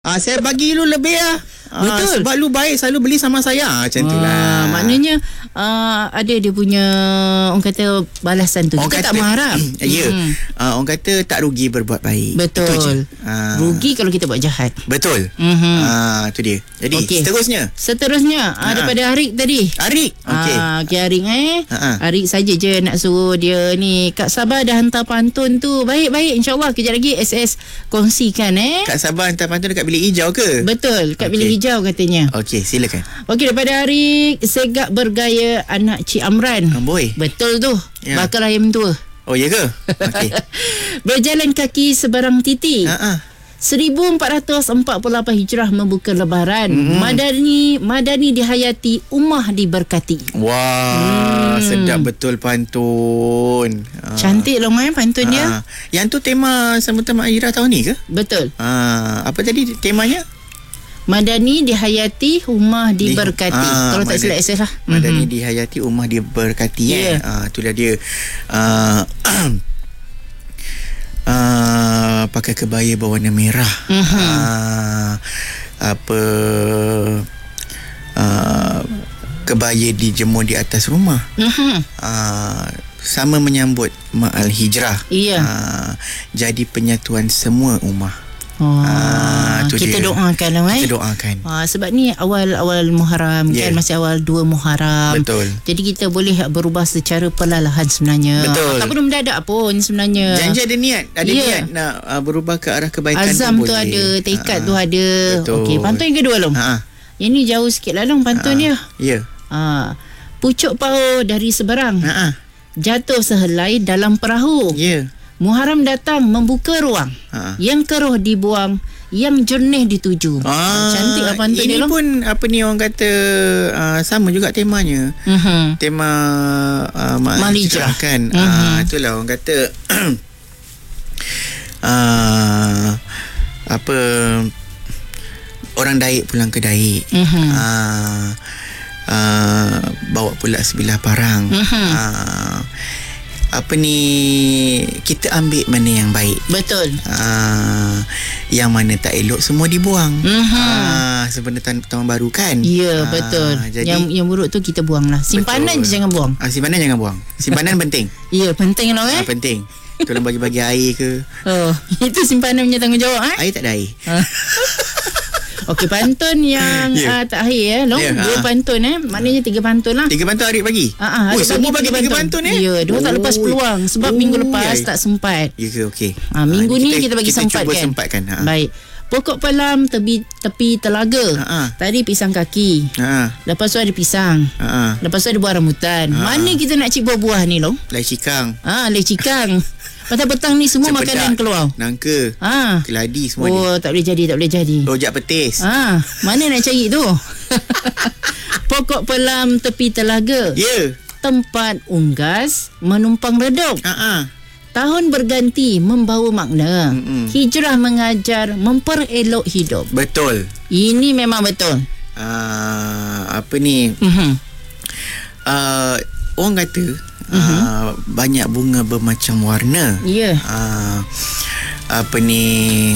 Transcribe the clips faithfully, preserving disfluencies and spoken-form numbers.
Ah, saya bagi lu lebih lah. Ah, Betul. sebab lu baik, selalu beli sama saya. Ah, macam tu lah. Ah, maknanya uh, ada dia punya orang kata balasan tu. Orang Kita kata, tak mengharap. Ya. Hmm. Ah, orang kata tak rugi berbuat baik. Betul. Ah. Rugi kalau kita buat jahat. Betul. Mhm. Ah, tu dia. Jadi Okey. seterusnya. Seterusnya ah, daripada Arik tadi. Arik. Okey. Ah, okay, Arik eh. Ha-ha. Arik saja je nak suruh dia ni. Kak Sabah dah hantar pantun tu. Baik-baik, insyaAllah kejap lagi S S kongsikan eh. Kak Sabah hantar pantun dekat bilik hijau ke? Betul, kat Okey. bilik hijau katanya. Okey, silakan. Okey, daripada Arik, segak bergaya anak Cik Amran. Amboi. Betul tu. Ya. Bakal ayam tua. Oh, ya ke? Okey. Berjalan kaki sebarang titik. Ha-ha. seribu empat ratus empat puluh lapan Hijrah membuka lebaran. Mm-hmm. Madani Madani dihayati, ummah diberkati. Wah, Hmm. sedap betul pantun. Ah. Cantik loh eh pantun dia. Ah. Yang tu tema sambutan Mak Ira tahun ni ke? Betul. Ah, apa tadi temanya? Madani dihayati, ummah Di- diberkati. ah, Kalau tak Madani- silap S S lah. Madani Mhm. dihayati, ummah diberkati. Ya. Eh. Ah, itulah dia. Ah, ah, pakai kebaya berwarna merah. Mhm. Ah, apa ah, kebaya dijemur di atas rumah. Mhm. Ah, sama menyambut Ma'al Hijrah. Ya. Ah, jadi penyatuan semua ummah. Oh, Ah, tu kita dia. doakan lah eh. Kita doakan. Ah, sebab ni awal-awal Muharram Yeah. kan, masih awal dua Muharram. Betul. Jadi kita boleh berubah secara perlahan sebenarnya. Betul. Tak perlu mendadak pun sebenarnya. Janji ada niat, ada Ya. niat nak uh, berubah ke arah kebaikan. Azam pun tu boleh. ada, tekad Ah, tu ada. betul. Okey, pantun yang kedua Long. Ha. Yang ni jauh sikit lah Long pantun dia. Ya. Ha. Pucuk pau dari seberang, Ha. jatuh sehelai dalam perahu. Ya. Muharram datang membuka ruang. Ha. Yang keruh dibuang, yang jernih dituju. Ah, Cantik lah pantun ini dia Long. pun apa ni orang kata uh, sama juga temanya. Mhm. Tema uh, Ma'al Ma'al Hijrah Hijrah. kan. Mhm. Ah, itulah orang kata uh, apa orang Daik pulang ke Daik. Mhm. uh, uh, bawa pula sebilah parang. Mhm. uh, apa ni, kita ambil mana yang baik. Betul. uh, yang mana tak elok semua dibuang. Mhm. uh, sebenarnya tahun, tahun baru kan. Ya, Ah, betul. jadi Yang yang buruk tu kita buang lah. Simpanan betul. je jangan buang. Ah, simpanan jangan buang. Simpanan penting. Ya, penting Long Ah, eh. penting. Tolong bagi-bagi air ke. Oh, itu simpanan punya tanggungjawab eh. Air tak ada air. Okey, pantun yang Ya. yeah. uh, terakhir eh. Long, Ya, dua ah. pantun eh. Maknanya tiga pantun lah. Tiga pantun Arik bagi. Ah, ah, Oh, Arik semua bagi tiga pantun eh. Ya, dia tak lepas Oh. peluang sebab Oh, minggu lepas ya. tak sempat. Ya ke, okey. Ah, minggu Ah, ni kita, bagi kita sempat cuba kan. sempatkan. Ha. Baik. Pokok pelam tepi tepi telaga. Ha, ah. Tadi pisang kaki. Ha. Lepas tu ada pisang. Ha. Lepas tu ada buah rambutan. Ha. Mana kita nak cip buah-buah ni, Long? Lai cikang. Ah, lecikang. Petang-petang ni semua Cempedak, makanan keluar. Nangka. Ah. Keladi semua ni. Oh, tak boleh jadi, tak boleh jadi. Rojak petis. Ah, mana nak cari tu? Pokok pelam tepi telaga. Ya. Tempat unggas menumpang redup. Ha ah. Tahun berganti membawa makna. Mm-mm. Hijrah mengajar memperelok hidup. Betul. Ini memang betul. Ah, apa ni? Mhm. Uh, orang kata uh, banyak bunga bermacam warna. Ya. Uh, apa ni?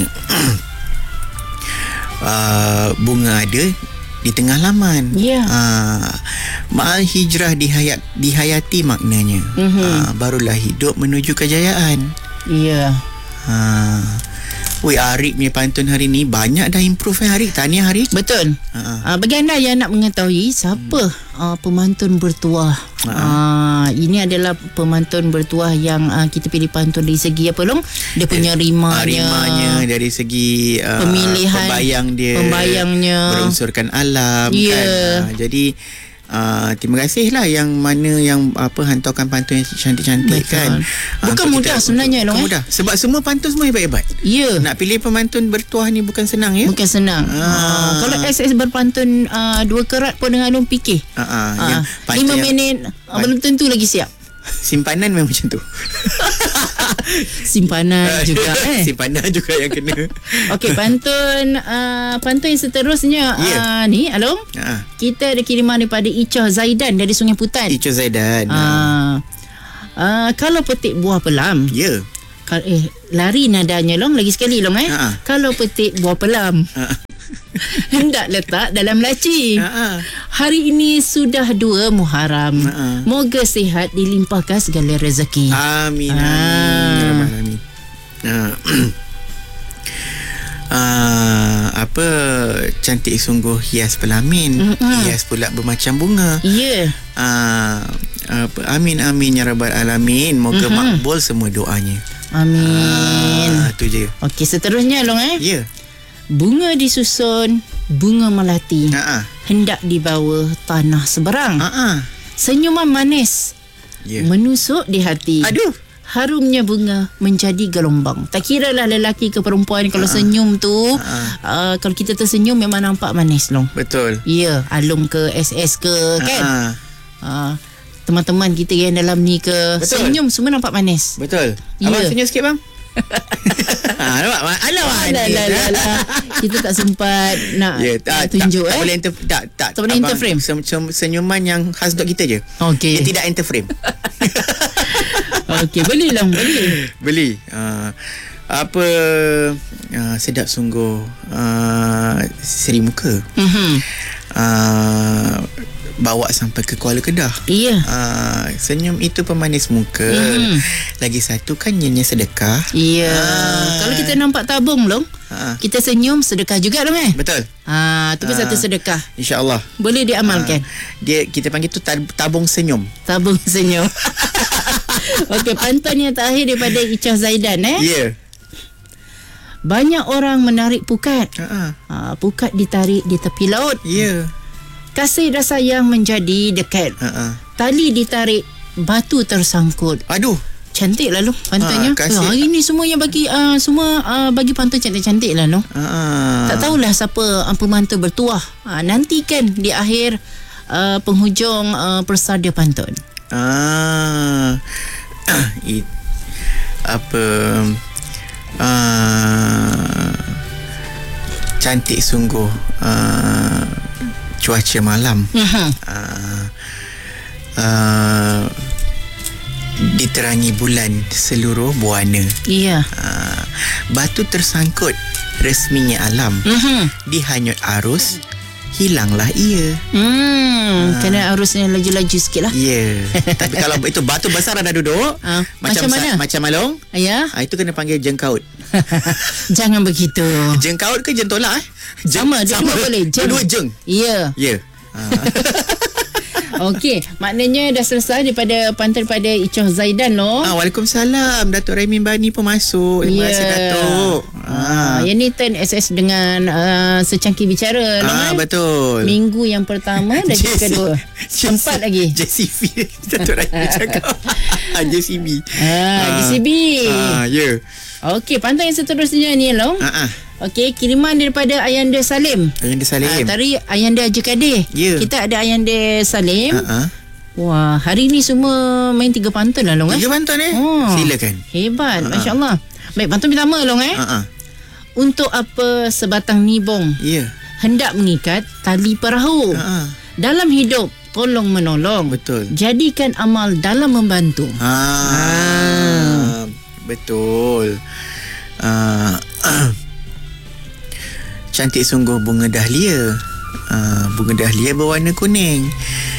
uh, bunga ada di tengah laman. Ya. Uh, Ma'al Hijrah dihayat, dihayati maknanya. Mhm. Uh, barulah hidup menuju kejayaan. Ya. Uh, Weh, Arik punya pantun hari ni banyak dah improve eh Arik. Tahniah Arik. Betul. Ha. Uh, bagi anda yang nak mengetahui siapa hmm. uh, pemantun bertuah. Ha. Uh, ini adalah pemantun bertuah yang uh, kita pilih pantun dari segi apa Long? Dia punya rimanya. Ah, rimanya dari segi uh, Pemilihan pembayang dia, pembayangnya. berunsurkan alam Ya. kan. Uh, jadi uh, terima kasih lah yang mana yang apa hantarkan pantun yang cantik-cantik. Betul. Kan. Bukan Untuk mudah sebenarnya, bukan Long, eh. mudah. Sebab semua pantun semua hebat-hebat. Ya. Nak pilih pemantun bertuah ni bukan senang ya. Bukan senang. Ah. Uh, kalau S S berpantun uh, dua kerat pun dengan Long fikir. Uh, uh, Uh, yang pantun lima yang minit uh, belum tentu lagi siap. simpanan memang macam tu. Simpanan juga eh. Simpanan juga yang kena. Okey, pantun uh, pantun yang seterusnya Ya. uh, ni Along. uh, Kita ada kiriman daripada Icha Zaidan dari Sungai Putan. Ico Zaidan. Uh, Uh, uh, kalau petik buah pelam, ya. Kal- eh lari nadanya long lagi sekali long eh. Ha. Kalau petik buah pelam. Ha. Hendak letak dalam laci. Ha. Hari ini sudah dua Muharram. Ha. Moga sihat, dilimpahkan segala rezeki. Amin. Ah. Amin. Ya Rabbal Alamin. Ah. Uh, apa cantik sungguh hias pelamin, Mm-mm. hias pula bermacam bunga. Ya. Uh, apa, amin amin ya Rabbal Alamin. Moga Mm-hmm. makbul semua doanya. Amin. Ah, tu je. Okey, seterusnya long eh. Ya. Bunga disusun, bunga melati. Ha ah. Hendak dibawa tanah seberang. Ha ah. Senyuman manis Ya. menusuk di hati. Aduh. Harumnya bunga menjadi gelombang. Tak kira lah lelaki ke perempuan, kalau Ha-ha. senyum tu, Ha-ha. uh, kalau kita tersenyum memang nampak manis long. Betul. Ya, Alung ke S S ke kan. Ha. Uh, teman-teman kita yang dalam ni ke, Betul. senyum semua nampak manis. Betul. Ya. Abang senyum sikit bang. Ha, nampak? Alamak. Alah, alah, alah, alah. Kita tak sempat nak, Ya, nak tak, tunjuk tak, tak eh. boleh enter, tak, tak, Tak boleh abang interframe? sem, sem, senyuman yang khas untuk kita je. Okey. Dia tidak interframe. Okey, boleh lah, boleh. Beli. Uh, apa uh, sedap sungguh. Uh, seri muka. Mhm. Uh, bawa sampai ke Kuala Kedah. Iya. Uh, senyum itu pemanis muka. Mhm. Lagi satu kan nyanyi sedekah. Iya. Ah. Kalau kita nampak tabung long, Ha. kita senyum sedekah juga dong eh. Betul. Ah, tu pun Ah. satu sedekah. InsyaAllah. Boleh diamalkan. Dia kita panggil tu tab- tabung senyum. Tabung senyum. Okey, pantun yang terakhir daripada Icah Zaidan eh. Ya. Yeah. Banyak orang menarik pukat. Ha. Ah, pukat ditarik di tepi laut. Ya. Yeah. Kasih dan sayang menjadi dekat. Ha. Tali ditarik, batu tersangkut. Aduh. Cantik lah Long pantunnya. Ah, kasih- Ah, hari ni semua yang bagi uh, semua uh, bagi pantun cantik-cantik lah Long. Ha. Tak tahulah siapa uh, pemantun bertuah. Uh, nantikan di akhir uh, penghujung uh, persada pantun. Ah. It, apa ah, cantik sungguh ah, cuaca malam. Mhm. Ah, ah, diterangi bulan seluruh buana. Iya. Ah, batu tersangkut resminya alam. Mhm. Dihanyut arus hilanglah ia. Hmm, kena arusnya laju-laju sikit lah. Ya. Tapi kalau itu batu besar dah duduk, Ah, macam macam mana? sa- macam malong, Ya. ah, itu kena panggil jengkaut. Jangan begitu. Jengkaut ke jentolak eh? Sama, dua-dua boleh. Jeng. Dua jeng. Ya. Ya. Ah. Okey, maknanya dah selesai daripada pantun pada Icah Zaidan loh. Ah, Waalaikumsalam. Datuk Raimin Bani pun masuk. Terima kasih Datuk. Ah, yang ni turn S S dengan uh, secangkir bicara lah, Ah, eh. betul. Minggu yang pertama dan J C kedua. Sempat lagi. J C B. Datuk Raimin cakap. Ah, J C B. Ah, J C B. Ah, ya. Okey, pantun yang seterusnya ni long. Ah, ah. Okey, kiriman daripada Ayanda Salim. Ayanda Salim. Ah, tadi Ayanda Haji Kadir. Ya. Kita ada Ayanda Salim. Ah, ah. Wah, hari ni semua main tiga pantun lah long eh. Tiga pantun eh? Oh. Silakan. Hebat, Ah, ah. masya-Allah. Baik, pantun pertama long eh. Ah, ah. Untuk apa sebatang nibong Ya. hendak mengikat tali perahu. Ah, ah. Dalam hidup tolong menolong. Betul. Jadikan amal dalam membantu. Ah, betul. Ah, cantik sungguh bunga dahlia. Ah, bunga dahlia berwarna kuning.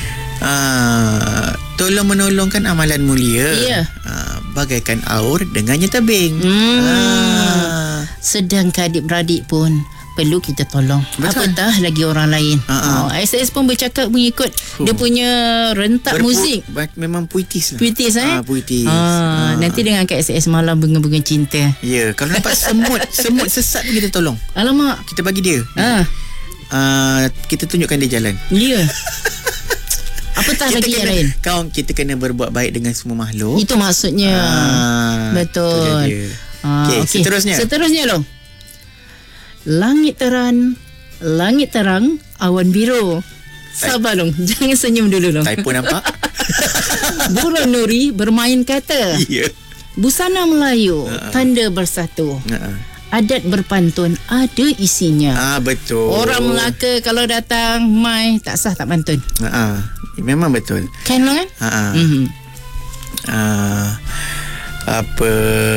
Ah, tolong menolongkan amalan mulia. Ya. Ah, bagaikan aur dengannya tebing. Hmm. Ah, Sedang adik-beradik pun perlu kita tolong. Betul. Apatah lagi orang lain. Ah, ah. Oh, S S pun bercakap mengikut dia punya rentak berpu- muzik. ba- memang puitis lah. Puitis eh? Ah, puitis. Ah, Ah. nanti dengan kat S S malam bunga-bunga cinta. Ya, kalau nampak semut, semut sesat pun kita tolong. Alamak. Kita bagi dia. Ah, Ah, kita tunjukkan dia jalan. ya. Apatah Kita lagi yang kena, lain. kau kita kena berbuat baik dengan semua makhluk. Itu maksudnya. Ah, Betul. itu dia. Ah, Okey, okey. seterusnya. Seterusnya loh. Langit terang, langit terang, awan biru. Sabar long, jangan senyum dulu long. Typo nampak? Bulan Nuri bermain kata. Ya. Busana Melayu, tanda bersatu. Ah, Adat berpantun ada isinya. ah, betul. Orang Melaka kalau datang mai tak sah tak pantun. Ah, ah. Memang betul. Kan long kan? Ah, ah. Mhm. Ah, apa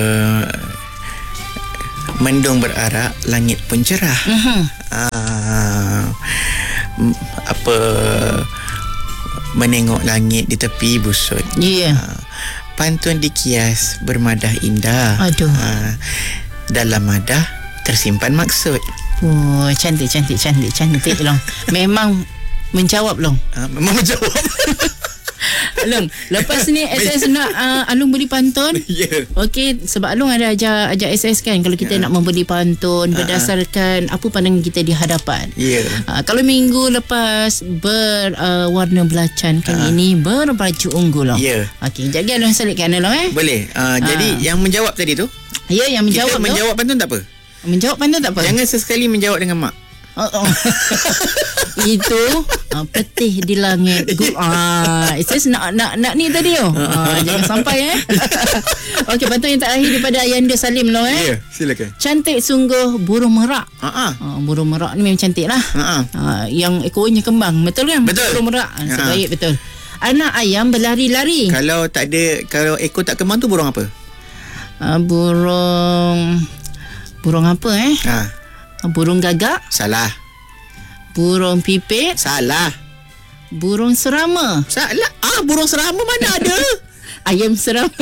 mendung berarak, langit pun cerah. Uh-huh. Uh, apa menengok langit di tepi busut. Ya. Yeah. Uh, pantun dikias bermadah indah. Aduh. Uh, dalam madah tersimpan maksud. Oh, cantik, cantik, cantik, cantik long. Memang menjawab long. Uh, memang menjawab. Long, lepas ni S S nak uh, Alung beli pantun. Ya. Yeah. Okey, sebab Alung ada ajar ajar S S kan kalau kita yeah. nak membeli pantun berdasarkan uh-huh. apa pandangan kita di hadapan. Ya. Yeah. Uh, kalau minggu lepas berwarna uh, belacan, kali uh-huh. ini berbaju ungu long. Ya. Yeah. Okey, jadi Alung selitkan Alung eh. Boleh. Uh, uh. Jadi yang menjawab tadi tu? Ya, yang menjawab kita menjawab pantun tak apa? Menjawab pantun tak apa? Jangan sesekali menjawab dengan mak. Oh, oh. Itu uh, petih di langit. Ah, uh, saya nak nak nak ni tadi oh. Uh, jangan sampai eh. Okey, pantun yang terakhir daripada Ayanda Salim lo eh. Ya, yeah, silakan. Cantik sungguh burung merak. Ha ah. Uh, burung merak ni memang cantik lah. Ha uh, yang ekornya kembang, betul kan? Betul. Burung merak. Uh, sebaik betul. Anak ayam berlari-lari. Kalau tak ada, kalau ekor tak kembang tu burung apa? Uh, burung burung apa eh? Ha. Burung gagak? Salah. Burung pipit? Salah. Burung serama? Salah. Ah, burung serama mana ada? Ayam serama.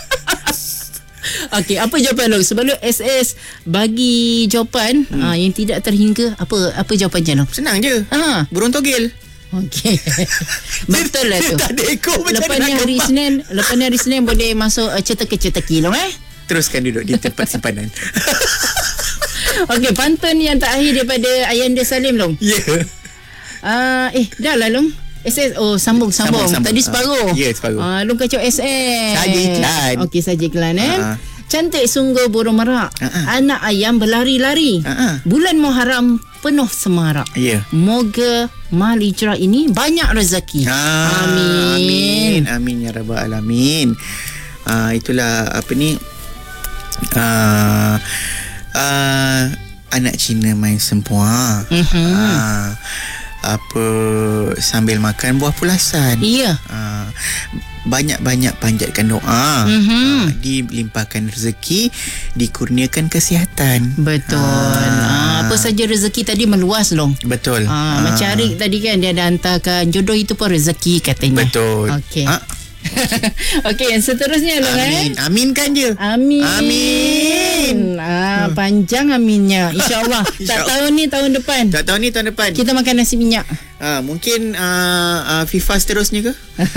Okey, apa jawapan lo? Sebelum S S bagi jawapan hmm. uh, yang tidak terhingga, apa apa jawapannya lo? Senang je. Ha. Burung togel. Okey. Betul lah tu. Tak ada ekor macam lepas ni hari Isnin, lepas ni hari Isnin boleh masuk uh, cetaki-cetaki lo eh. Teruskan duduk di tempat simpanan. Okey, pantun yang terakhir daripada Ayanda Salim long. Ya. Yeah. Uh, eh, dah lah long. S S oh sambung sambung, sambung, sambung. Tadi separuh. Ya, yeah, separuh. Ah, uh, long kacau S S. Saja iklan. Okey, saja iklan eh. Uh-huh. Cantik sungguh burung merak. Uh-huh. Anak ayam berlari-lari. Uh-huh. Bulan Muharram penuh semarak. Ya. Yeah. Moga mal hijrah ini banyak rezeki. Ah, amin. Amin. Amin ya rabbal alamin. Ah, itulah apa ni? Ah, uh, anak Cina main sempua. Uh-huh. Uh, apa sambil makan buah pulasan. Ya. Uh, banyak-banyak panjatkan doa. Uh-huh. Uh, dilimpahkan rezeki, dikurniakan kesihatan. Betul. Uh, uh, apa saja rezeki tadi meluas long. Betul. Uh, uh, macam Arik tadi kan dia ada hantarkan jodoh itu pun rezeki katanya. Betul. Okey. Uh, Okey, yang seterusnya long amin. eh. Aminkan je. Amin. Amin. Ah, panjang aminnya. InsyaAllah. Tak tahun ni, tahun depan. Tak tahun ni, tahun depan. Kita makan nasi minyak. Ah, mungkin uh, uh, FIFA seterusnya ke?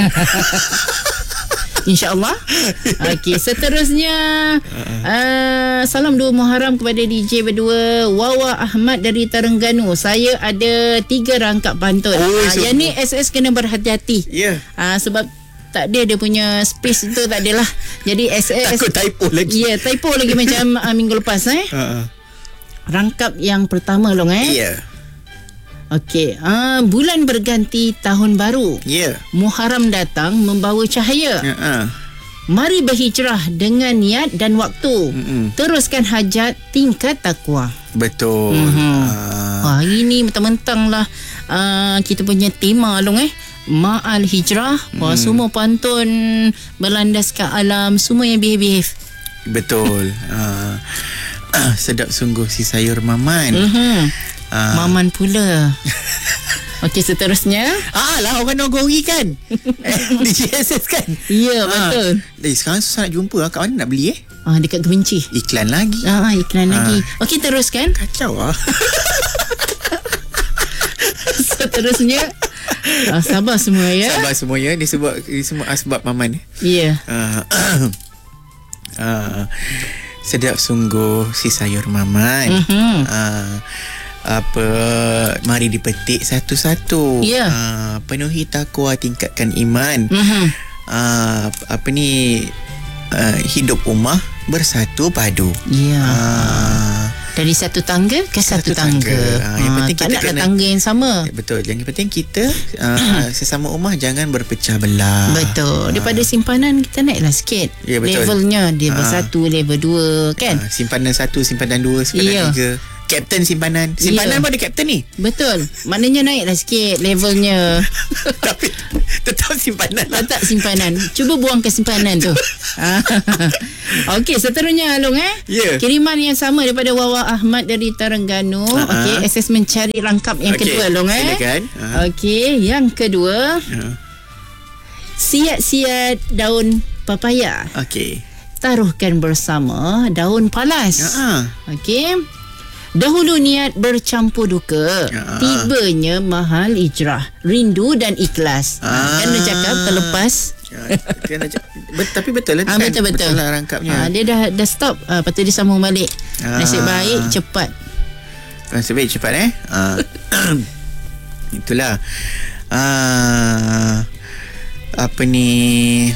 InsyaAllah. Okey, seterusnya uh, salam dua Muharram kepada D J berdua. Wawa Ahmad dari Terengganu. Saya ada tiga rangkap pantun. Oh, uh, yang ni S S kena berhati-hati. Ya. Yeah. Uh, sebab tak ada dia punya space tu, tak adalah. Jadi S S takut typo lagi. Ya, yeah, typo lagi macam uh, minggu lepas eh. Uh-uh. Rangkap yang pertama long eh. Ya. Yeah. Okey, uh, bulan berganti tahun baru. Ya. Yeah. Muharram datang membawa cahaya. Uh-uh. Mari berhijrah dengan niat dan waktu. Uh-uh. Teruskan hajat, tingkat takwa. Betul. Uh-huh. Uh. Wah, hari ni mentang-mentang lah uh, kita punya tema long eh. Ma'al hijrah. Wah, hmm. semua pantun berlandaskan alam, semua yang behave-behave. Betul. uh, uh, sedap sungguh si sayur maman. Uh-huh. Uh. Maman pula. Okey, seterusnya. Ah lah, orang Nogori kan. eh, D J S S kan. Ya, betul. Eh, sekarang susah nak jumpa. Kat mana nak beli eh? Ah, dekat Kemenci. Iklan lagi. Ah, iklan ah. lagi. Okey, teruskan. Kacau lah. Seterusnya. Ah, sabar semua ya. Sabar semua ya. Ini sebab ini semua asbab maman. Ya. Yeah. Uh, uh, sedap sungguh si sayur maman. Uh-huh. Uh, apa mari dipetik satu-satu. Ya. Yeah. Uh, penuhi takwa, tingkatkan iman. Uh-huh. Uh, apa ni uh, hidup ummah bersatu padu. Ya. Yeah. Uh, dari satu tangga ke satu, satu tangga. tangga. Ha, yang penting tak kita nak kena tangga yang sama. Betul. Yang penting kita uh, sesama ummah jangan berpecah belah. Betul. Daripada simpanan kita naiklah sikit. Ya, betul. Levelnya level ha. satu, level dua kan. Ha, simpanan satu, simpanan dua, simpanan ya. tiga. Kapten simpanan. Simpanan Ya. pun ada kapten ni. Betul. Maknanya naiklah sikit levelnya. Tapi tetap simpanan lah. Letak simpanan. Cuba buang ke simpanan tu. Ah. Okey, seterusnya Along eh. Ya. Kiriman yang sama daripada Wawa Ahmad dari Terengganu. Uh-huh. Okey, asesmen cari rangkap yang Okey, kedua Along eh. silakan. Uh-huh. Okey, yang kedua. Uh. Siat-siat daun papaya. Okey. Taruhkan bersama daun palas. Uh-huh. Okey. Dahulu niat bercampur duka, Ya. tibanya mahal ijrah, rindu dan ikhlas. Ah. Kan dia cakap terlepas. Ya, kena cak- bet, tapi betul lah Ah, kan? betul betul. Betul lah rangkapnya. Ah, dia dah dah stop. Ah, lepas tu dia sambung balik. Ah. Nasib baik cepat. Nasib baik cepat eh. Ah. Itulah. Ah, apa ni?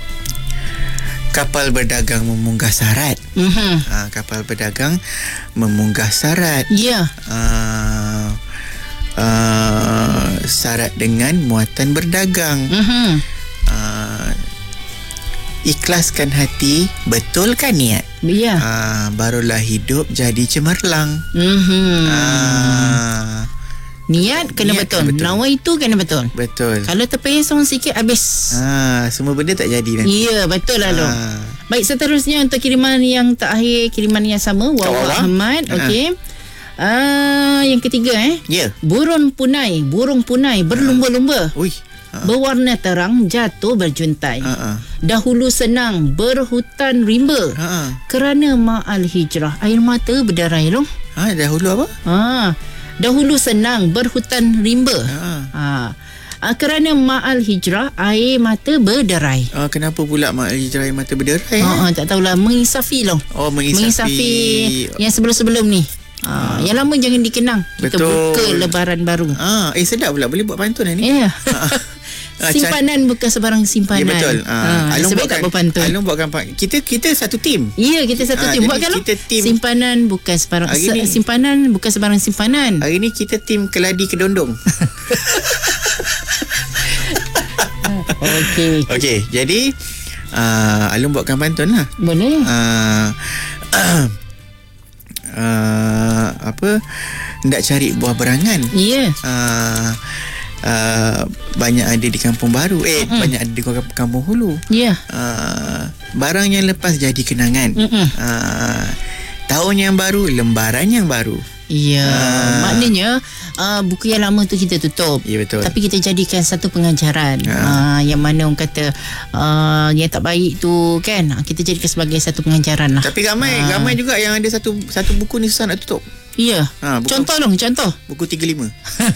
Kapal berdagang memunggah syarat. Mhm. Ah, kapal berdagang memunggah syarat. Ya. Ah, ah, syarat dengan muatan berdagang. Mhm. Ah, ikhlaskan hati, betulkan niat. Ya. Ah, barulah hidup jadi cemerlang. Mhm. Ah, Niat kena Niat betul. kena betul. Nawa itu kena betul. betul. Kalau terpesong sikit habis. Ah, semua benda tak jadi nanti. Ya, betul lah Long. Ah, Baik, seterusnya untuk kiriman yang terakhir, kiriman yang sama, Wawa Wawa. Ahmad. Ha. Okey. Ah, yang ketiga eh. ya. Burung punai, burung punai berlumba-lumba. Ui. Ah, Berwarna terang jatuh berjuntai. ah, ah. Dahulu senang berhutan rimba. Ah, ah. Kerana ma'al hijrah air mata berderai Long. Ah, dahulu apa? Ha. Dahulu senang berhutan rimba. Ah. Ha. Ah, kerana ma'al hijrah air mata berderai. Ah, kenapa pula mak hijrah mata berderai? Ha, ha, tak tahulah, mengisafi Long. Oh, mengisafi. Mengisafi yang sebelum-sebelum ni. Ha, yang lama jangan dikenang. Kita Betul. buka lebaran baru. Ah, eh sedap pula boleh buat pantun ni. Ya. Ah, Simpanan bukan sebarang simpanan. Ya betul. Ah, Ha, Alung sebab tak buatkan berpantun. Alung buatkan pa- kita kita satu tim. Ya, kita satu Ah, tim. jadi Buatkan Long. kita tim- Simpanan bukan sebarang Hari se- ni- simpanan bukan sebarang simpanan. Hari ni kita tim Keladi Kedondong. Okey. Okey, jadi uh, Alung buatkan pantun lah. Boleh. Uh, uh, apa nak cari buah berangan. Ya. Uh, uh, banyak ada di Kampung Baru. Eh, Mm-mm. banyak ada di Kampung Hulu. Ya. Uh, barang yang lepas jadi kenangan. Mm-mm. Uh, tahun yang baru, lembaran yang baru. Ya. Ah. Maknanya uh, buku yang lama tu kita tutup. Ya, betul. Tapi kita jadikan satu pengajaran. Ah. Uh, yang mana orang kata uh, yang tak baik tu kan, uh, kita jadikan sebagai satu pengajaran lah. Tapi ramai Ah. ramai juga yang ada satu satu buku ni susah nak tutup. Ya. Ah, bukan- Contoh Long, contoh. Buku tiga puluh lima.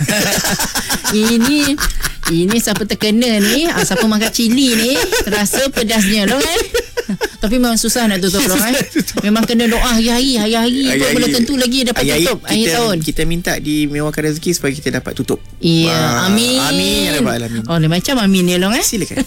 Ini ini siapa terkena ni, ah, siapa makan cili ni terasa pedasnya Long kan. Tapi memang susah nak tutup Long kan. Memang kena doa hari-hari, hari-hari pun Hari-hari. belum tentu lagi dapat Hari-hari tutup akhir kita, tahun. Kita minta dimewahkan rezeki supaya kita dapat tutup. Iya, Wah, amin. Amin ya rabbal alamin. Oh, lain macam amin ya Long eh. Silakan.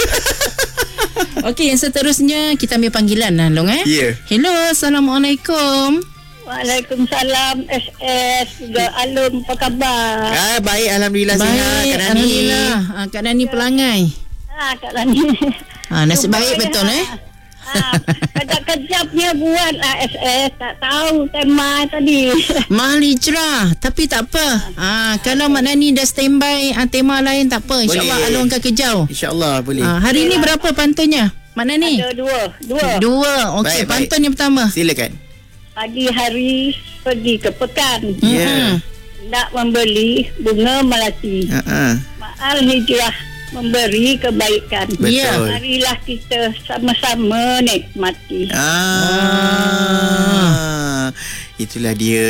Okey, yang seterusnya kita ambil panggilan lah Long eh. Ya. Hello, Assalamualaikum. Waalaikumsalam S S juga Alun, apa khabar? Ah, baik, alhamdulillah sihat. Baik, Kak Nani. alhamdulillah. Ah, Kak Nani pelangai. Ha, Kak Lani. Ah, nasib baik betul eh. Ha, kejap-kejapnya buat lah S S, tak tahu tema tadi. Mahal hijrah, tapi tak apa. Ah, kalau Mak Nani dah standby ah, tema lain tak apa. InsyaAllah Boleh. Alung akan kejauh. InsyaAllah boleh. Ah, hari ni berapa pantunnya Mak Nani? Ada dua, dua. Dua. Okey, Baik, baik. pantun yang pertama. Silakan. Pagi hari pergi ke pekan, Ya. nak membeli bunga melati. Ha ah. Ma'al hijrah memberi kebaikan. Betul. Ya. Marilah kita sama-sama nikmati. Ah. Itulah dia.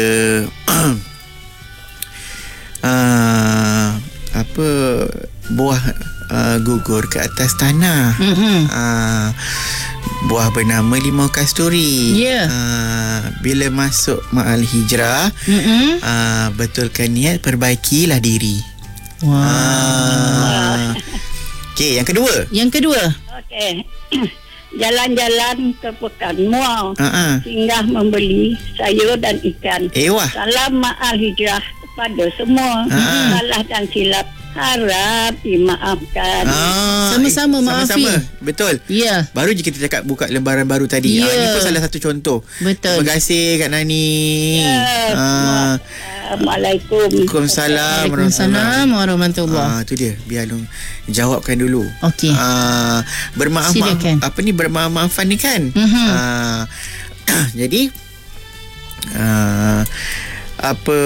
ah, apa buah uh, gugur ke atas tanah. Mm-hmm. Ah, buah bernama limau kasturi. Ya. Ah, bila masuk ma'al hijrah, Mm-hmm. ah, betulkan niat, perbaikilah diri. Wah. Ah. Okey, yang kedua. Yang kedua. Okey. Jalan-jalan ke pekan mual. Ha ah. Singgah membeli sayur dan ikan. Eh wah. Salam ma'al hijrah kepada semua. Ha. Salah dan silap harap dimaafkan. Ah, Sama-sama, eh, maafi. Sama-sama. Betul. Ya. Baru je kita cakap buka lembaran baru tadi. Ya. Ah, ini pun salah satu contoh. Betul. Terima kasih Kak Nani. Yes. Ah, Assalamualaikum. Waalaikumsalam. Waalaikumsalam warahmatullahi. Ah, tu dia. Biar Long jawabkan dulu. Okey. Ah, bermaaf Silakan. apa ni bermaaf-maafan ni kan? Mhm. Ah, jadi ah, apa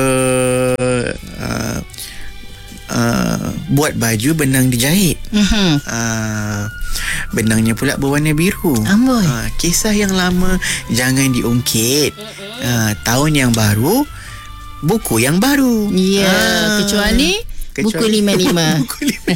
ah, ah, buat baju benang dijahit. Mhm. Ah, benangnya pula berwarna biru. Amboi. Ah, kisah yang lama jangan diungkit. Ah, tahun yang baru buku yang baru. Ya, Ah, kecuali, buku kecuali- lima lima. buku lima.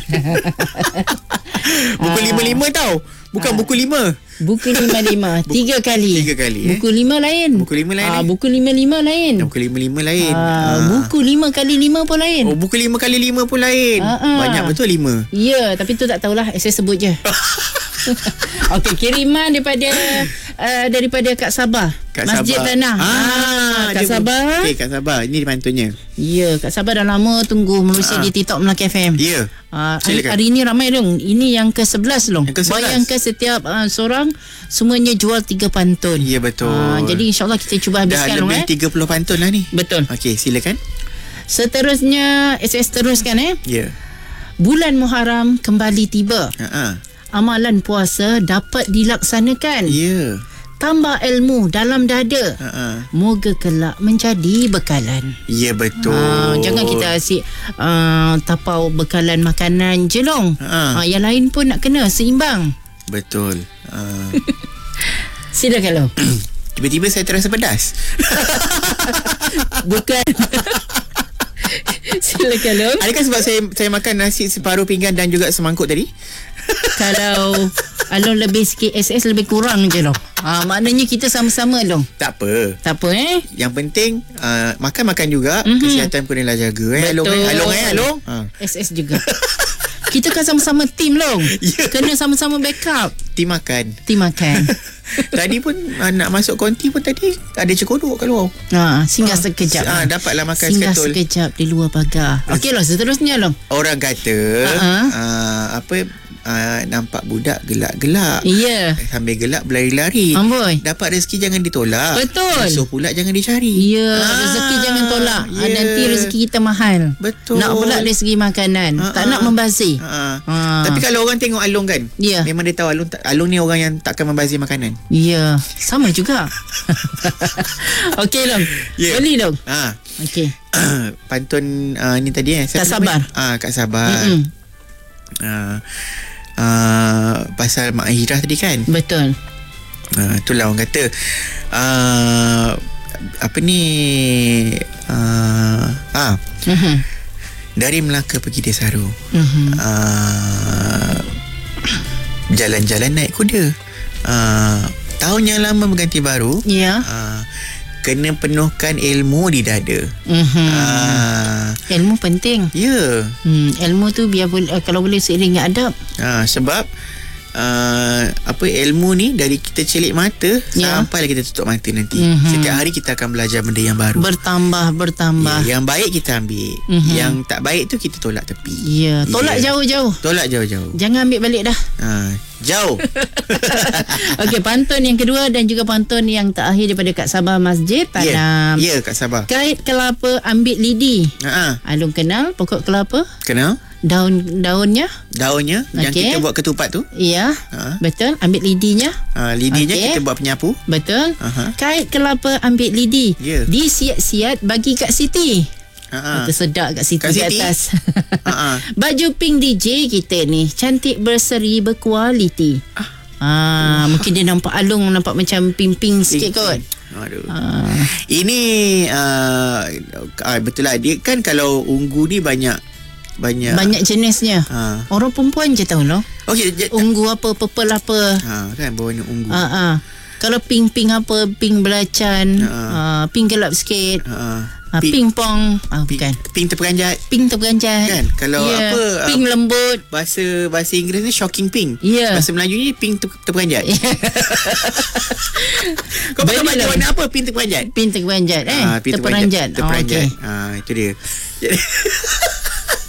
Buku lima lima tau. Bukan buku lima. Buku lima lima tiga kali. Tiga kali, eh? Buku lima lain. Buku lima lain, Ah, eh? buku lima lima lain. Buku lima lima lain. Ah, buku lima kali lima pun lain. Oh, buku lima kali lima pun lain. Ah, ah. Banyak betul lima. Ya, tapi tu tak tahulah. Saya sebut je. Okey, kiriman daripada uh, daripada Kak Sabah. Kak Masjid Sabah. Tanah. Ah, Kak dia- Sabah. Okey, Kak Sabah. Ini pantunnya. Ya, Kak Sabah dah lama tunggu melalui Ah. di TikTok Melaka F M. Ya. Uh, hari, Silakan. hari ini ramai dong. Ini yang ke sebelas dong. Yang ke sebelas. Bayangkan setiap uh, seorang semuanya jual tiga pantun. Ya, betul. Ah, jadi insyaAllah kita cuba Dah habiskan dong, lebih eh. tiga puluh pantun lah ni. Betul. Okey, silakan. Seterusnya S S teruskan eh. Ya. Bulan Muharram kembali tiba. Ha. Amalan puasa dapat dilaksanakan. Ya. Tambah ilmu dalam dada. Ha. Moga kelak menjadi bekalan. Ya, betul. Ah, jangan kita asyik uh, tapau bekalan makanan je long. Ha. Ah, yang lain pun nak kena seimbang. Betul. Uh, Silakan lo. tiba-tiba saya terasa pedas. Bukan. Silakan lo. Adakah sebab saya saya makan nasi separuh pinggan dan juga semangkuk tadi? Kalau Along lebih sikit S S lebih kurang je long. Ah, maknanya kita sama-sama long. Tak apa. Tak apa eh. Yang penting uh, makan-makan juga. Mhm. Kesihatan pun adalah jaga. Eh, Along, eh? Along, eh? Along? Ha. S S juga. Kita kan sama-sama tim long. Ya. Kena sama-sama backup. Tim makan. Tim makan. Tadi pun uh, nak masuk konti pun tadi ada cekodok kat luar. Ha, singgah sekejap. Ah, dapatlah makan Singgah sekatul. sekejap di luar pagar. Okey lah, seterusnya long. Orang kata Uh-huh. uh, apa uh, nampak budak gelak-gelak. Ya. Sambil gelak berlari-lari. Amboi. Dapat rezeki jangan ditolak. Betul. Musuh pula jangan dicari. Ya, rezeki jangan tolak. Ah, ya. nanti rezeki kita mahal. Betul. Nak pula dari segi makanan. Ha, Tak ha. nak membazir. Ha. Ha. Tapi kalau orang tengok Along kan, Ya. memang dia tahu Along, tak- Along ni orang yang takkan membazir makanan. Ya, sama juga. Okey long. Ya. Boleh long. Ha. Okey. Pantun uh, ni tadi eh. Kak Siapa Sabar. namanya? Ah, Kak Sabar. Mm-mm. Uh, uh, pasal Mak Hijrah tadi kan. Betul. Uh, itulah orang kata uh, apa ni uh, ah Mhm. dari Melaka pergi Desaru. Mhm. Uh, jalan-jalan naik kuda. Uh, tahun yang lama berganti baru. Ya. Uh, kena penuhkan ilmu di dada. Mhm. Uh, Ilmu penting. ya. Hmm, ilmu tu biar boleh, uh, kalau boleh seiring dengan adab. Uh, sebab uh, apa ilmu ni dari kita celik mata Ya. sampai kita tutup mata nanti. Mhm. Setiap hari kita akan belajar benda yang baru. Bertambah, bertambah. Ya, yang baik kita ambil. Mhm. Yang tak baik tu kita tolak tepi. Ya, tolak Ya. jauh-jauh. Tolak jauh-jauh. Jangan ambil balik dah. Ha, jauh. Okey, pantun yang kedua dan juga pantun yang terakhir daripada Kak Sabah Masjid Ya, Tanam. ya Kak Sabah. Kait kelapa ambil lidi. Ha, Alung kenal pokok kelapa? kenal? Daun-daunnya? Daunnya yang Okey. kita buat ketupat tu. Ya. Ha. Betul. Ambil lidinya? Ha, lidinya Okey. kita buat penyapu. Betul. Aha. Kait kelapa ambil lidi. Ya. Disiat-siat bagi Kak Siti. Ha. Kita sedap kat Siti Kak kat Siti? atas. Ha. Baju pink D J kita ni cantik, berseri, berkualiti. Ah, mungkin dia nampak Alung nampak macam pink-pink sikit kot. Aduh. Ah, Ini uh, uh, betul lah dia kan kalau ungu ni banyak banyak. banyak jenisnya. Ha. Orang perempuan je tahu loh. Okey, j- Ungu apa, purple apa. ha kan berwarna ungu. Ah, ah. Kalau pink-pink apa, pink belacan, Ha. ah, pink gelap sikit, Ha. ah, pink pong, ah, pink, bukan. pink terperanjat. Pink terperanjat. Kan? Kalau Ya. apa, ah, Pink lembut. Bahasa bahasa Inggeris ni shocking pink. Ya. Bahasa Melayu ni pink ter, terperanjat. Kau pakai Boleh baju lah. warna apa? Pink terperanjat. Pink terperanjat eh. Ah, pink terperanjat. Terperanjat. Oh, okey. Ah, itu dia. Jadi,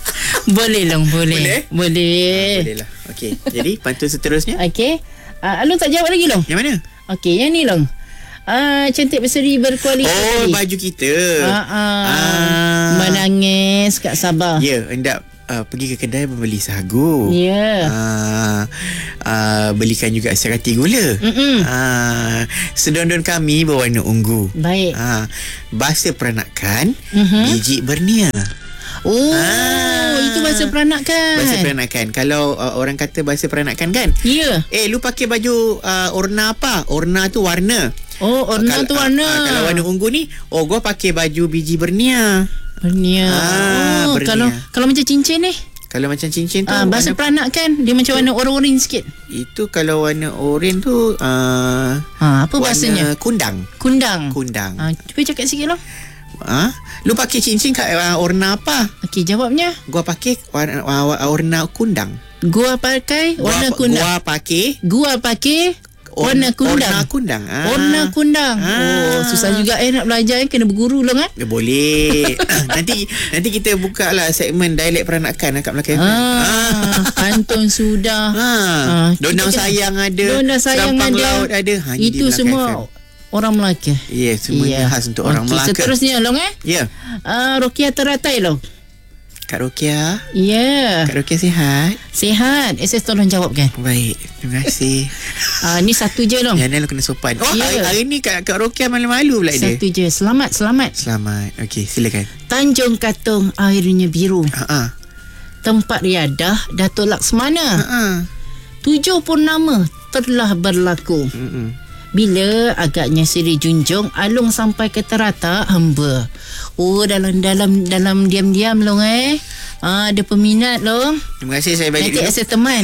Boleh long, boleh. Boleh? Boleh. Ah, boleh lah. Okey. Jadi pantun seterusnya. Okey. Uh, Along tak jawab lagi long. Yang mana? Okey, yang ni long. Ah, cantik berseri berkualiti. Oh, baju kita. Ah, ah. Ah. Menangis kat Sabah. Ya, hendak uh, pergi ke kedai membeli sagu. Ya. Ah, uh, belikan juga serati gula. Mm-mm. Ah, sedondon kami berwarna ungu. Baik. Ah, bahasa peranakan Mhm. biji bernia. Oh, Ah. itu bahasa peranakan. Bahasa peranakan. Kalau uh, orang kata bahasa peranakan kan? Ya. Eh, lu pakai baju uh, orna apa? Orna tu warna. Oh, orna Kal- tu ah, warna. ah, kalau warna ungu ni, oh gua pakai baju biji bernia. Bernia. Ah, oh, bernia. kalau kalau macam cincin ni. Kalau macam cincin tu Ah, bahasa warna, peranakan dia macam warna oren-oren sikit. itu kalau warna oren tu uh, Ha, apa warna bahasanya? kundang. Kundang. Kundang. Ah, cuba cakap sikit lah. Ha? Lu pakai cincin kat uh, warna apa? Okey, jawabnya. Gua pakai warna, warna, warna kundang. Gua pakai warna gua, kundang. Gua pakai Gua pakai warna kundang. Warna kundang. Ah. Warna kundang. Ah. Oh, susah juga eh nak belajar eh. Kena berguru lah kan. Ya, boleh. nanti nanti kita buka lah segmen dialek peranakan kat Melaka F M. Ah, pantun sudah. Ha. Ah, Dondang kita- sayang ada. Dondang sayang Serampang ada. laut ada. Hanya di Itu Melaka semua F M. orang Melaka. Ya, yeah, semuanya khas untuk orang Okey, Melaka. seterusnya long eh. Ya. Ah, Rokia Teratai long. Kak Rokia. Ya. Kak Rokia sihat? Sihat. S S tolong jawabkan. Baik. Terima kasih. Ah, ni satu je long. Yang lain lu kena sopan. Oh, Ya. hari, hari ni Kak, Kak Rokia malu-malu pula dia. Satu je. Selamat, selamat. Selamat. Okey, silakan. Tanjung Katong airnya biru. Ha ah. Tempat riadah Dato' Ha Laksmana. ah. Tujuh purnama telah berlaku. Hmm. Bila agaknya Seri Junjung Alung sampai ke Terata hamba. Oh, dalam dalam dalam diam-diam long eh. Ah, ada peminat long. Terima kasih, saya balik Nanti dulu. S S teman.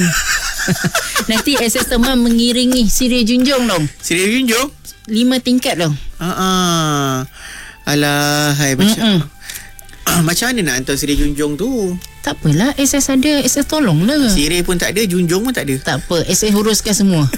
Nanti S S teman mengiringi Seri Junjung long. Seri Junjung? Lima tingkat long. Ha ah. Alah, hai macam macam mana nak hantar Seri Junjung tu? Tak apalah, S S ada, S S tolong lah. Siri pun tak ada, Junjung pun tak ada. Tak apa, S S uruskan semua.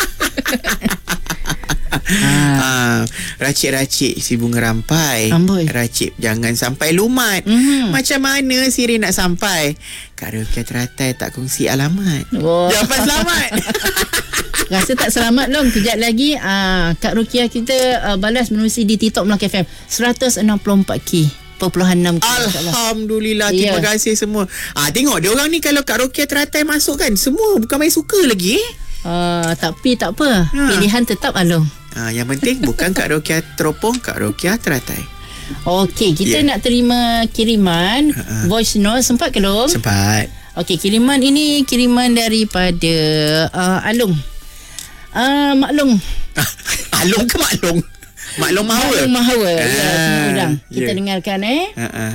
Ah, racik-racik si bunga rampai. Amboi. Racik jangan sampai lumat. Mhm. Macam mana Siri nak sampai? Kak Rokia Teratai tak kongsi alamat. Oh. Jawapan selamat. Rasa tak selamat long. Kejap lagi ah, Kak Rukia kita ah, balas menerusi di TikTok Melaka F M seratus enam puluh empat K perpuluhan enam K. Alhamdulillah. Ya. Terima kasih semua. Ah, tengok dia orang ni kalau Kak Rokia Teratai masuk kan, semua bukan main suka lagi eh. Ah, tapi tak apa. Ha. Pilihan tetap Along. Ah, yang penting bukan Kak Rokia Teropong, Kak Rokia Teratai. Okey, kita Ya. nak terima kiriman Ha-ha. voice note. Sempat ke long? Sempat. Okey, kiriman ini kiriman daripada uh, Alung. Uh, Maklong. Alung ke maklong? Maklong mahawa. Maklong Mahawa. Ya, Ah, semua udang. Kita ya. dengarkan eh. Ha ah.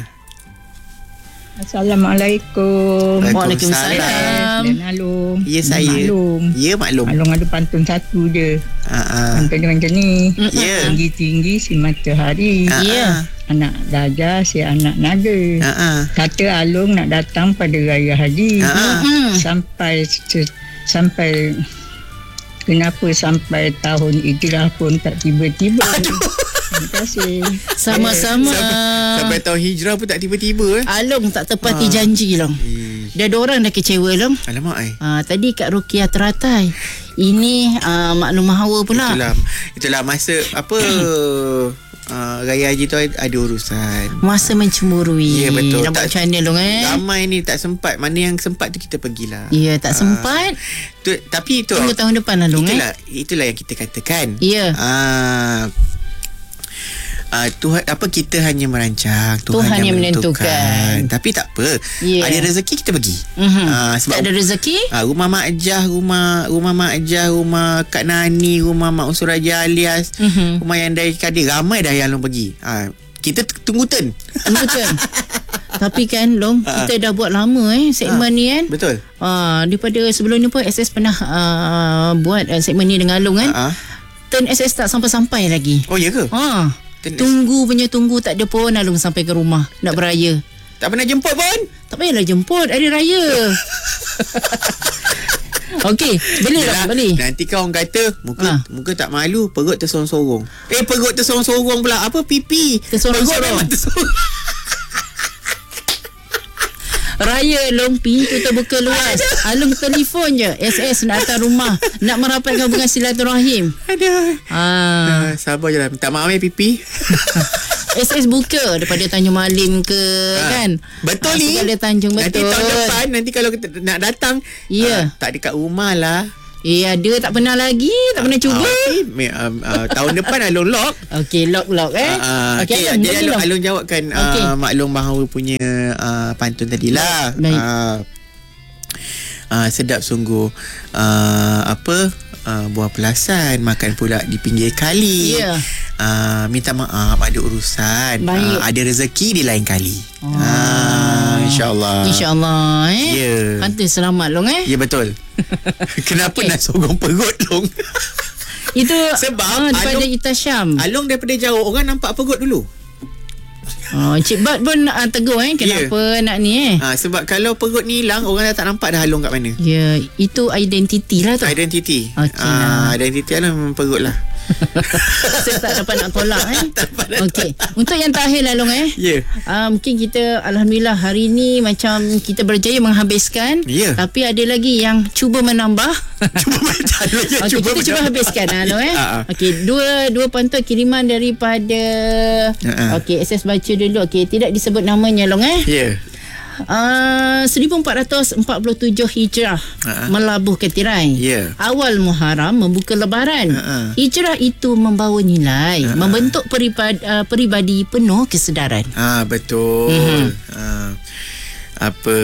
Assalamualaikum. Waalaikumsalam. Dan Alung. Ya saya. Maklum. Ya maklum. Alung ada pantun satu je. Ha ah. Pantun dia macam ni. Ya. Tinggi-tinggi si matahari. Ha Ya. ah. Anak gajah si anak naga. Ha ah. Kata Alung nak datang pada Raya Haji. Ha ah. Hmm. Sampai se- sampai kenapa sampai tahun hijrah pun tak tiba-tiba. Terima kasih. Sama-sama. Sampai tahun hijrah pun tak tiba-tiba eh. Alung tak tepati Ah. janji long. Eh, Dah ada orang dah kecewa long. alamak ai. Ah, tadi Kak Rukia Teratai. Ini ah, Maklum Mahawa pula. Itulah itulah masa apa uh, Raya Haji tu ada urusan. Masa mencemburui. Ya, betul. Nak buat Tak- macam mana long eh? Ramai ni tak sempat. Mana yang sempat tu kita pergilah. Ya, tak sempat. Tu, tapi itu Tunggu tahun depan lah long eh. itulah itulah yang kita katakan. Ya. Ah Uh, Tuhan apa kita hanya merancang, Tuhan, Tuhan yang yang menentukan. menentukan. Tapi tak apa. Ya. Ada rezeki kita pergi. Mhm. Ah, sebab Tak ada rezeki? Ah, rumah Mak Jah, rumah rumah Mak Jah, rumah Kak Nani, rumah Mak Unsur Raja Alias, Mhm. rumah yang dari Kadir, ramai dah yang long pergi. Ah, kita t- tunggu turn. Betul. Tapi kan long, Ha. kita dah buat lama eh segmen ni kan. Betul. Ah, daripada sebelum ni pun S S pernah ah, buat ah, segmen ni dengan Long kan. Ah. Turn S S tak sampai-sampai lagi. Oh ya ke? Ha. Turn S- Tunggu punya tunggu tak ada pun Alung sampai ke rumah nak beraya. Tak pernah jemput pun. Tak payahlah jemput hari raya. Okey, beli Yalah, lah, beli. Nanti kau orang kata muka Ha. muka tak malu, perut tersorong-sorong. Eh perut tersorong-sorong pula. Apa pipi? Tersorong-sorong. Perut memang tersorong. Raya Long, pintu terbuka luas. Alung telefon je. S S nak datang rumah. Nak merapatkan hubungan silaturahim. Aduh. Ah. Uh, sabar je lah. Minta maaf ya Pipi. S S buka daripada Tanjung Malim ke ha, kan. Betul ha, ni. Segala Tanjung betul. Nanti tahun depan nanti kalau kita nak datang ya. Yeah. Uh, tak dekat rumah lah. Eh ada tak pernah lagi, tak pernah cuba. Uh, okay. uh, uh, tahun depan Alung lock. Okey, lock-lock eh. Uh, Okey, okay, jadi Alung, Alung jawabkan okay. uh, Maklum bahawa punya uh, pantun tadilah. Baik. Uh, uh, sedap sungguh. Uh, apa? Uh, buah pelasan, makan pula di pinggir kali. Ya. Yeah. Uh, minta maaf ada urusan. Uh, ada rezeki di lain kali. Oh. Uh, InsyaAllah. InsyaAllah eh. Ya. Yeah. Pantun selamat Long eh. Ya betul. Kenapa okay. nak sogong perut Long? Itu sebab ah, daripada Ita Syam. Along daripada jauh orang nampak perut dulu. Oh, Cik Bat pun uh, tegur eh kenapa yeah. nak ni eh. Ha, sebab kalau perut ni hilang orang dah tak nampak dah Along kat mana. Ya, yeah, itu identiti lah tu. Identiti. Okay, ah, identiti Along memang perut lah. Saya tak dapat nak tolak eh. Okey. Untuk yang terakhir lah Long eh. Ya. Yeah. Uh, mungkin kita alhamdulillah hari ni macam kita berjaya menghabiskan. Ya. Yeah. Tapi ada lagi yang cuba menambah. Cuba menambah. Okay, cuba kita cuba habiskan lah Long eh. Uh-huh. Okey, dua dua pantun kiriman daripada uh-huh. okey, S S baca dulu. Okey, tidak disebut namanya Long eh. Ya. Yeah. Uh, seribu empat ratus empat puluh tujuh Hijrah uh-huh. melabuh ke tirai. Yeah. Awal Muharram membuka lebaran. Uh-huh. Hijrah itu membawa nilai, uh-huh. membentuk peribadi, uh, peribadi penuh kesedaran. Ah betul. Uh-huh. Uh, apa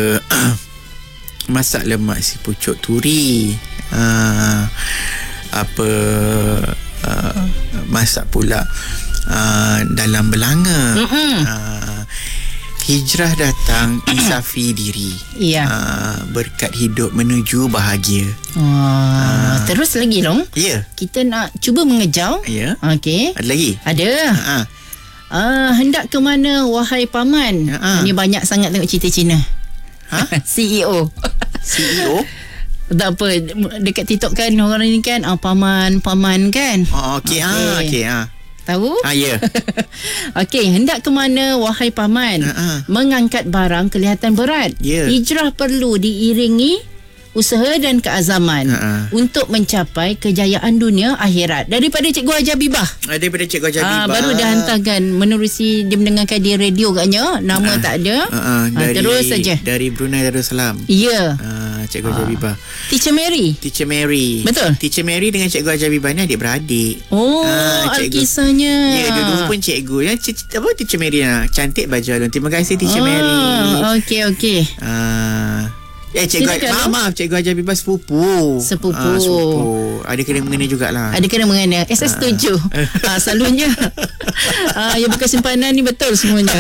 masak lemak si pucuk turi. Uh, apa uh, masak pula uh, dalam belanga. Uh-huh. Uh, Hijrah datang isafi diri. Ya. Uh, berkat hidup menuju bahagia. Oh, uh, terus lagi Long. Ya. Yeah. Kita nak cuba mengejar. Ya. Yeah. Okey. Ada lagi? Ada. Uh-huh. Uh, hendak ke mana wahai paman? Uh-huh. Ini banyak sangat tengok cerita Cina. Ha? C E O. C E O? Tak apa, dekat TikTok kan orang ni kan ah, paman, paman kan. Oh, okey. Okay. Ah, okey. Ah. Tahu? Ah, ya. Yeah. Okey, hendak ke mana wahai paman? Uh-uh. Mengangkat barang kelihatan berat. Yeah. Hijrah perlu diiringi usaha dan keazaman uh-uh. untuk mencapai kejayaan dunia akhirat. Daripada Cikgu Haji Habibah. Daripada Cikgu Haji Habibah. Ah, baru dah hantarkan menerusi dia mendengarkan di radio katnya. Nama uh-uh. tak ada. Uh-uh. Dari, ah, terus saja. Dari Brunei Darussalam. Ya. Yeah. Uh, Cikgu Haji Habibah. Teacher Mary. Teacher Mary. Betul. Teacher Mary dengan Cikgu Haji Habibah ni adik-beradik. Oh, uh, alkisahnya. Ya, dua-dua pun cikgu. Yang c- apa Teacher Mary nak cantik baju Alun. Terima kasih Teacher oh, Mary. Okey okey. Ah. Uh, Eh cikgu maaf, maaf Cikgu Haji Habibah sepupu. Sepupu. Ah, sepupu. Ada kena mengena jugalah. Ada kena mengena. S S setuju. Ah, selalunya ah, yang bukan simpanan ni betul semuanya.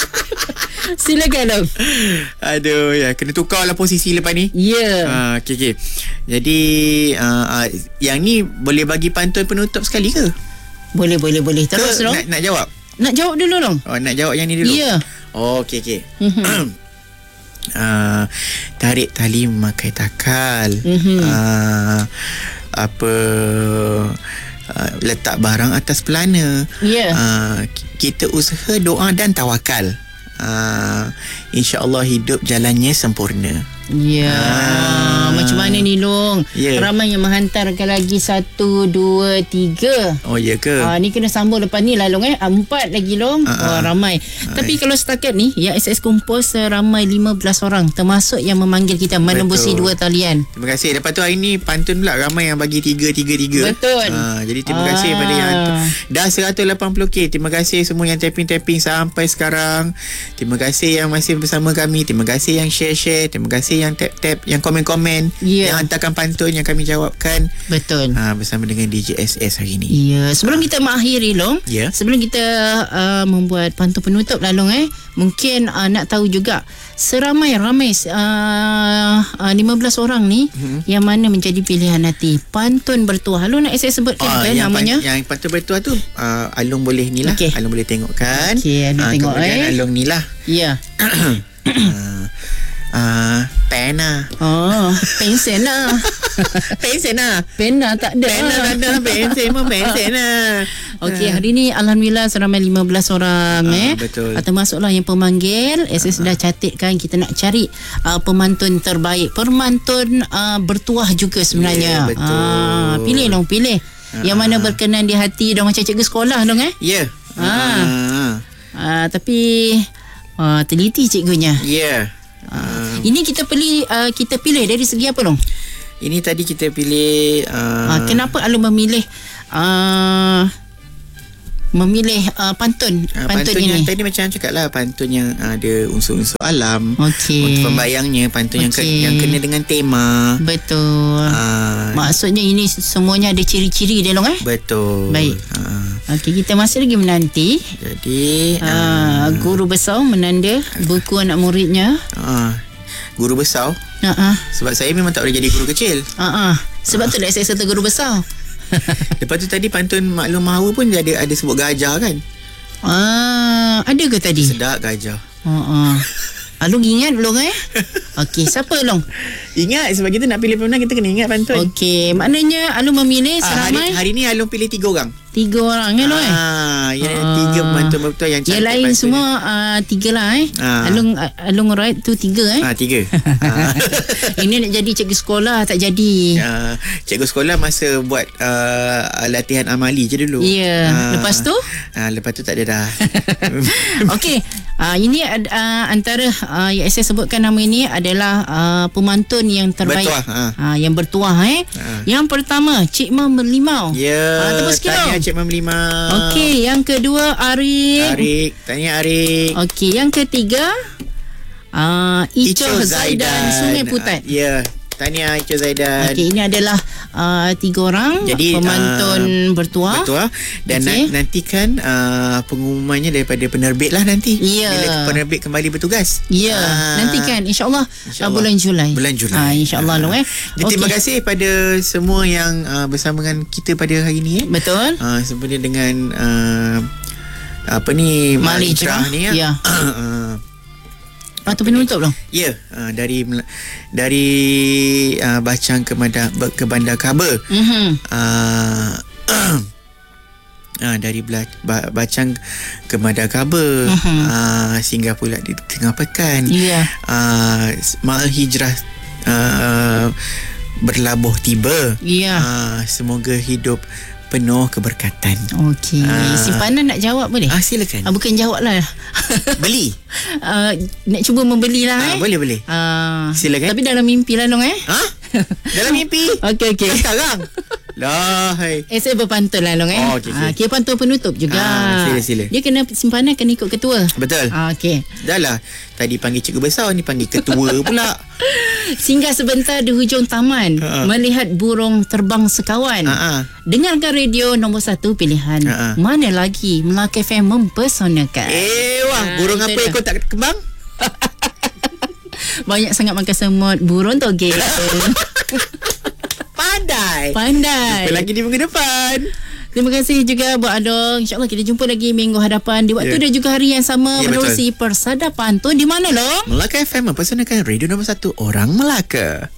Silakan Long. Aduh ya, kena tukarlah posisi lepas ni. Ya. Yeah. Ah, okey okey. Jadi uh, uh, yang ni boleh bagi pantun penutup sekali ke? Boleh boleh boleh. Terus Long. Nak, nak jawab. Nak jawab dulu Long. Oh, nak jawab yang ni dulu. Ya. Yeah. Oh, okey okey. Uh, tarik tali memakai takal. Mm-hmm. uh, apa uh, letak barang atas pelana. Yeah. uh, kita usaha, doa dan tawakal. uh, InsyaAllah hidup jalannya sempurna. Ya. Ah. Macam mana ni Long? Yeah. Ramai yang menghantarkan lagi satu, dua, tiga. Oh ya ke? Ah, ni kena sambung lepas ni lah Long eh. Empat lagi Long. Uh-uh. Wah ramai. Uh-huh. Tapi kalau setakat ni yang S S Kompos ramai lima belas orang. Termasuk yang memanggil kita menembusi dua talian. Terima kasih. Lepas tu hari ni pantun pula ramai yang bagi tiga, tiga, tiga. Betul. Ah, jadi terima ah. kasih pada yang dah seratus lapan puluh K. Terima kasih semua yang tapping-tapping sampai sekarang. Terima kasih yang masih bersama kami. Terima kasih yang share-share. Terima kasih yang tap-tap, yang komen-komen, yeah. yang hantarkan pantun yang kami jawabkan. Betul. Ha, bersama dengan D J S S hari ni. Ya, yeah. Sebelum ha. kita mengakhiri Long, yeah. sebelum kita uh, membuat pantun penutup lah Long eh, mungkin uh, nak tahu juga seramai-ramai uh, uh, lima belas orang ni hmm. yang mana menjadi pilihan hati pantun bertuah. Lu nak saya sebutkan oh, kan yang namanya? Pan, yang pantun bertuah tu uh, Alung boleh ni lah. Okay. Alung boleh tengok kan. Okay, uh, tengok kemudian eh. Alung ni lah. Ya. Yeah. uh, uh, pena. Oh, pensel lah. Pensen lah. Pena tak ada. Pena tak ada. Pensen pun pensen lah. Okey, hari ni Alhamdulillah seramai lima belas orang. Ah, eh. betul. Ah, termasuklah yang pemanggil. S S dah catatkan kita nak cari uh, pemantun terbaik. Pemantun uh, bertuah juga sebenarnya. Ya, betul. Ah, pilih dong, pilih. Yang mana berkenan di hati dong, macam cikgu sekolah dong eh. Ya. Ah. Ah. Uh, tapi uh, teliti cikgunya. Ya. Uh, ini kita pilih uh, kita pilih dari segi apa dong? Ini tadi kita pilih uh, Uh, kenapa Alun memilih uh, memilih uh, pantun uh, pantun, pantun ini? yang tadi macam cakap lah, pantun yang ada unsur-unsur alam. Okey. Untuk pembayangnya, pantun yang, ke, Okey. yang kena dengan tema. Betul. Uh, Maksudnya ini semuanya ada ciri-ciri dia long eh? betul. Baik. Uh, Okey, kita masih lagi menanti. jadi Uh, guru besar menanda buku anak muridnya. uh, guru besar. Ha ah. Sebab saya memang tak boleh jadi guru kecil. Ha ah. Sebab tu dah saya serta guru besar. Lepas tu tadi pantun maklum mahawa pun dia ada ada sebut gajah kan. Ah, ada ke tadi? Sedap gajah. Ha ah. Alung ingat belum eh? Okey, siapa long? Ingat sebab kita nak pilih pemenang, kita kena ingat pantun. Okey, maknanya Alung memilih Ah, seramai hari, hari ni Alung pilih tiga orang. tiga orang kan long eh? Ah, yang Ah. tiga pemantun betul yang cantik. Yang lain pantun. semua uh, tiga lah eh. Ah. Alung Alung right tu tiga eh. Ah, tiga. ah. Ini nak jadi cikgu sekolah tak jadi. Ah, cikgu sekolah masa buat uh, latihan amali je dulu. Ya. Ah. Lepas tu? Ah, lepas tu tak ada dah. Okey. Uh, ini uh, antara uh, yang saya sebutkan nama ini adalah uh, pemantun yang terbaik. Bertuah, ha. Uh, yang bertuah eh. Ha. Yang pertama Cik Mam Merlimau. Ya. Ah, tepuk sikit Tahniah dong. Cik Mam Limau. Okey, yang kedua Arik. Arik, tahniah Arik. Okey, yang ketiga uh, Ico, Ico Zaidan Sungai Putat. Ya, tahniah Ico Zaidan. Okey, ini adalah uh, tiga orang Jadi, pemantun uh, bertuah. Betul. Dan Okey. na- nantikan uh, pengumumannya daripada penerbit lah nanti. Ya. Bila penerbit kembali bertugas. Ya, Ah. nantikan insya-Allah InsyaAllah. uh, bulan Julai. Bulan Julai. Ah, insya-Allah long eh. Jadi, terima kasih pada semua yang uh, bersama dengan kita pada hari ni. Eh. Betul. Uh, sempena dengan uh, apa ni Mal Mal Hijrah. Hijrah ni ya. Ya. uh, Atau penutup dong. Ya, uh, dari dari uh, Bacang ke Bandar ke Bandar Kaba. Mhm. Uh, uh, dari Bela, ba, Bacang ke Bandar Kaba. Mhm. uh, singgah pula di tengah pekan. Ya. Uh, Mal Hijrah uh, berlabuh tiba. Ya. Uh, semoga hidup penuh keberkatan. Okey. Ah. Simpanan nak jawab boleh? Ah, silakan. Ah, bukan jawab lah. Beli. uh, nak cuba membeli lah Ah, eh. boleh boleh. Ah, Silakan. Tapi dalam mimpi lah dong eh. Ha? Dalam mimpi. Okey okey. Sekarang. Lah, hai. Eh saya berpantun lah dong eh. Oh, okey, okey. Ah, kira pantun penutup juga. Ah, sila, sila. Dia kena simpanan kena ikut ketua. Betul. Ah, okey. Dah lah. Tadi panggil cikgu besar, ni panggil ketua pula. Singgah sebentar di hujung taman, Ha-ha. melihat burung terbang sekawan. Ha-ha. Dengarkan radio nombor satu pilihan. Ha-ha. Mana lagi Melaka F M mempesonakan. Eh, wah. Ah, Burung itu apa dah. yang kau tak kembang? Banyak sangat makan semut. Burung toge. Pandai. Pandai. Jumpa lagi di minggu depan. Terima kasih juga buat Adong. InsyaAllah kita jumpa lagi minggu hadapan di waktu Ya. dan juga hari yang sama Ya, menerusi Persadapan tu di mana loh? Melaka F M mempersembahkan radio nombor satu orang Melaka.